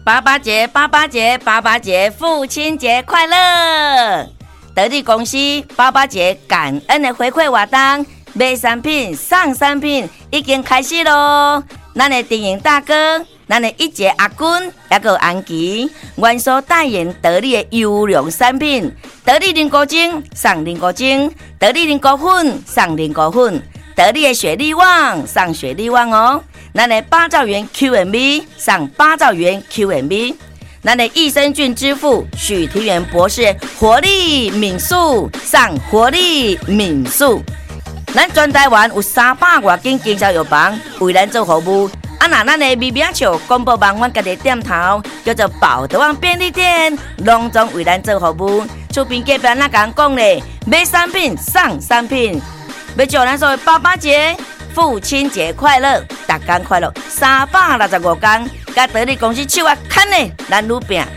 爸爸节，爸爸节，爸爸节，父亲节快乐！得力公司爸爸节感恩的回馈活动，买产品送产品已经开始咯。咱的电影大哥，咱的一姐阿君，也有安琪，原所代言得力的优良产品，得力凝固精送凝固精，得力凝固粉送凝固粉，得力的雪力旺送雪力旺哦。咱的八兆元 Q&B 送八兆元 Q&B， 咱的益生菌之父许庭元博士活力敏素送活力敏素。咱全台湾有300多间经销药房为咱做服务。那咱的微名笑公布网阮家己店头叫做宝德旺便利店，隆重为咱做服务。厝边隔壁那讲讲咧，买产品送产品，要祝咱所谓爸爸节、父亲节快乐，大家快乐！365天，甲得力公司手啊牵咧，咱愈拼